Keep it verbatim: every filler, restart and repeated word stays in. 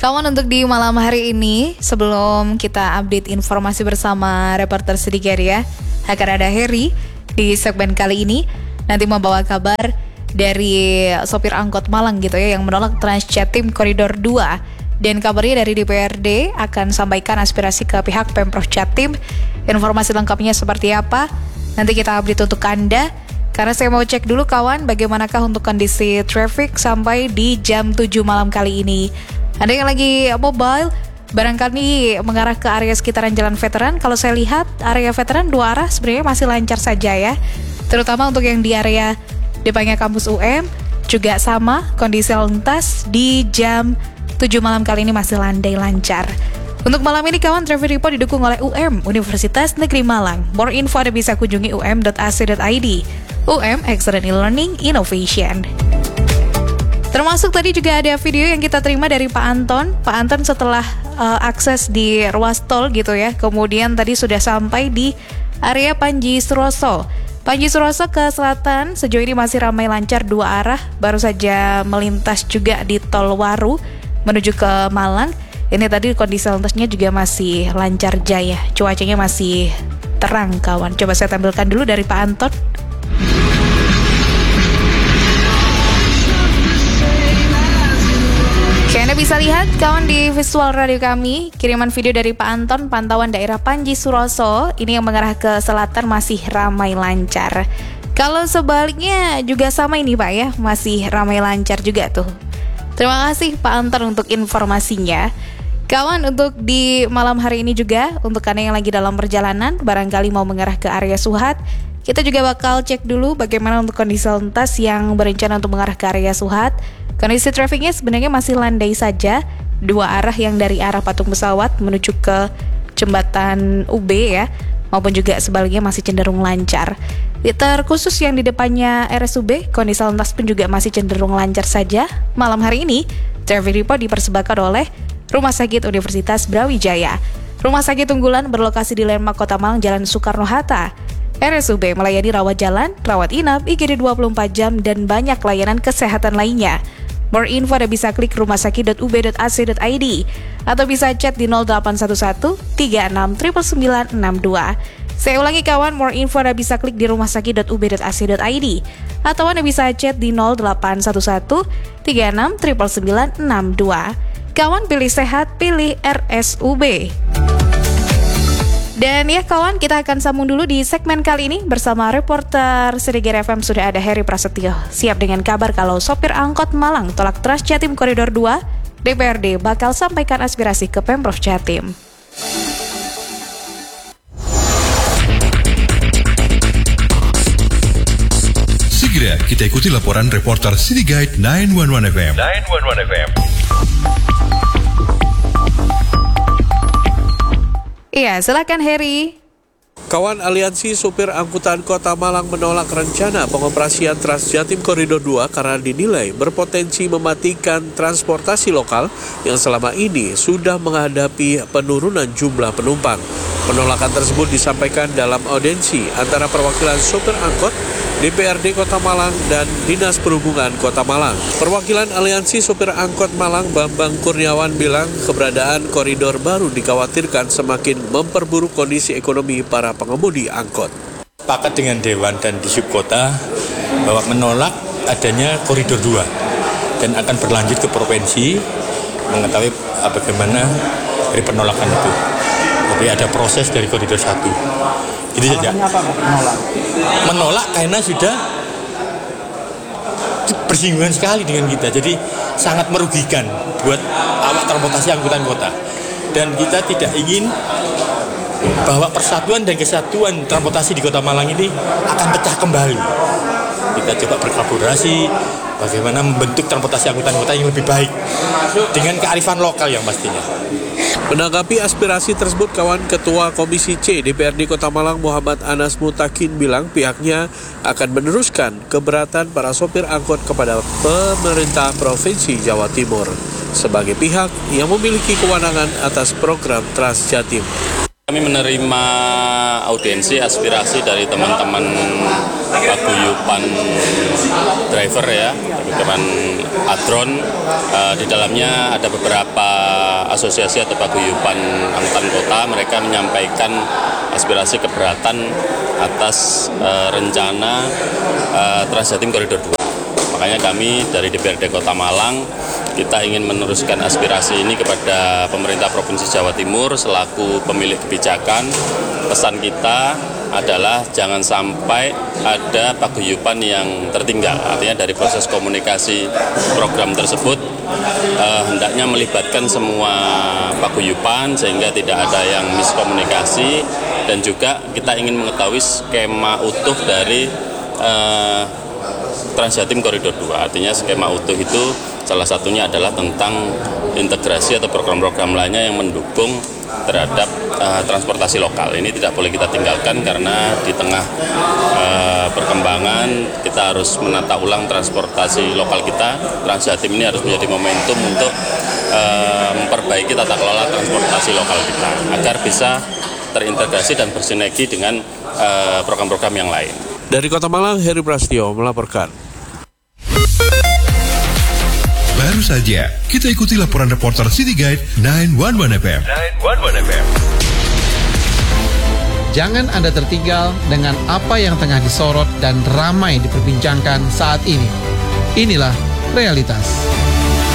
Kawan, untuk di malam hari ini, sebelum kita update informasi bersama reporter Sedikit ya, akan ada Heri di segmen kali ini. Nanti membawa kabar dari sopir angkot Malang gitu ya, yang menolak Trans Jatim Koridor dua. Dan kabarnya dari D P R D akan sampaikan aspirasi ke pihak Pemprov Jatim. Informasi lengkapnya seperti apa, nanti kita update untuk Anda. Karena saya mau cek dulu kawan, bagaimanakah untuk kondisi traffic sampai di jam tujuh malam kali ini. Ada yang lagi mobile, barangkali mengarah ke area sekitaran Jalan Veteran. Kalau saya lihat area Veteran dua arah sebenarnya masih lancar saja ya. Terutama untuk yang di area depannya kampus U M, juga sama kondisi lalu lintas di jam tujuh malam kali ini masih landai lancar. Untuk malam ini kawan, Traffic Report didukung oleh U M, Universitas Negeri Malang. More info Anda bisa kunjungi u m dot a c dot i d. U M, Excellent Learning Innovation. Termasuk tadi juga ada video yang kita terima dari Pak Anton. Pak Anton setelah uh, akses di ruas tol gitu ya, kemudian tadi sudah sampai di area Panji Suroso. Panji Suroso ke selatan sejauh ini masih ramai lancar dua arah, baru saja melintas juga di tol Waru menuju ke Malang. Ini tadi kondisi lintasnya juga masih lancar jaya, cuacanya masih terang kawan. Coba saya tampilkan dulu dari Pak Anton. Oke, Anda bisa lihat kawan di visual radio kami, kiriman video dari Pak Anton, pantauan daerah Panji Suroso, ini yang mengarah ke selatan masih ramai lancar. Kalau sebaliknya juga sama ini Pak ya, masih ramai lancar juga tuh. Terima kasih Pak Anton untuk informasinya. Kawan, untuk di malam hari ini juga, untuk Anda yang lagi dalam perjalanan, barangkali mau mengarah ke area Suhat, kita juga bakal cek dulu bagaimana untuk kondisi lintas yang berencana untuk mengarah ke area Suhat. Kondisi trafiknya sebenarnya masih landai saja, dua arah yang dari arah patung pesawat menuju ke jembatan U B ya, maupun juga sebaliknya masih cenderung lancar. Terkhusus yang di depannya R S U B, kondisi lintas pun juga masih cenderung lancar saja. Malam hari ini, Traffic Report dipersembahkan oleh Rumah Sakit Universitas Brawijaya. Rumah sakit unggulan berlokasi di Landmark Kota Malang, Jalan Soekarno-Hatta. R S U B melayani rawat jalan, rawat inap, I G D dua puluh empat jam, dan banyak layanan kesehatan lainnya. More info Anda bisa klik rumahsakit dot u b dot a c dot i d atau bisa chat di nol delapan satu satu tiga enam sembilan sembilan enam dua. Saya ulangi kawan, more info Anda bisa klik di rumahsakit dot u b dot a c dot i d atau Anda bisa chat di nol delapan satu satu tiga enam sembilan sembilan enam dua. Kawan, pilih sehat, pilih R S U B. Dan ya kawan, kita akan sambung dulu di segmen kali ini bersama reporter Sedikit F M. Sudah ada Heri Prasetyo, siap dengan kabar kalau sopir angkot Malang tolak Trans Jatim Koridor dua. D P R D bakal sampaikan aspirasi ke Pemprov Jatim. Segera kita ikuti laporan reporter City Guide sembilan satu satu F M. sembilan satu satu F M. Iya, silakan Heri. Kawan, Aliansi Supir Angkutan Kota Malang menolak rencana pengoperasian Trans Jatim Koridor dua karena dinilai berpotensi mematikan transportasi lokal yang selama ini sudah menghadapi penurunan jumlah penumpang. Penolakan tersebut disampaikan dalam audiensi antara perwakilan supir angkot, D P R D Kota Malang, dan Dinas Perhubungan Kota Malang. Perwakilan Aliansi Supir Angkot Malang, Bambang Kurniawan, bilang keberadaan koridor baru dikhawatirkan semakin memperburuk kondisi ekonomi para pengemudi angkot. Sepakat dengan Dewan dan Disub Kota bahwa menolak adanya koridor dua dan akan berlanjut ke provinsi mengetahui bagaimana dari penolakan itu. Jadi ada proses dari koridor satu. Itu saja. Apa menolak? Menolak karena sudah bersinggungan sekali dengan kita. Jadi sangat merugikan buat awak transportasi angkutan kota. Dan kita tidak ingin bahwa persatuan dan kesatuan transportasi di Kota Malang ini akan pecah kembali. Kita coba berkolaborasi bagaimana membentuk transportasi angkutan kota yang lebih baik dengan kearifan lokal yang pastinya. Menanggapi aspirasi tersebut, kawan, Ketua Komisi C D P R D Kota Malang Muhammad Anas Mutakin bilang pihaknya akan meneruskan keberatan para sopir angkot kepada pemerintah Provinsi Jawa Timur sebagai pihak yang memiliki kewenangan atas program Trans Jatim. Kami menerima audiensi aspirasi dari teman-teman paguyuban driver ya, paguyuban Adron. Uh, di dalamnya ada beberapa asosiasi atau paguyuban angkutan kota. Mereka menyampaikan aspirasi keberatan atas uh, rencana uh, Transjatim Koridor dua. Makanya kami dari D P R D Kota Malang, kita ingin meneruskan aspirasi ini kepada pemerintah Provinsi Jawa Timur selaku pemilik kebijakan. Pesan kita adalah jangan sampai ada paguyuban yang tertinggal. Artinya dari proses komunikasi program tersebut eh, hendaknya melibatkan semua paguyuban sehingga tidak ada yang miskomunikasi, dan juga kita ingin mengetahui skema utuh dari eh, Transjatim Koridor dua. Artinya skema utuh itu salah satunya adalah tentang integrasi atau program-program lainnya yang mendukung terhadap uh, transportasi lokal. Ini tidak boleh kita tinggalkan karena di tengah uh, perkembangan kita harus menata ulang transportasi lokal kita. Transjatim ini harus menjadi momentum untuk uh, memperbaiki tata kelola transportasi lokal kita agar bisa terintegrasi dan bersinergi dengan uh, program-program yang lain. Dari Kota Malang, Heri Prasetyo melaporkan. Baru saja kita ikuti laporan reporter City Guide sembilan satu satu F M. sembilan satu satu F M. Jangan Anda tertinggal dengan apa yang tengah disorot dan ramai diperbincangkan saat ini. Inilah realitas.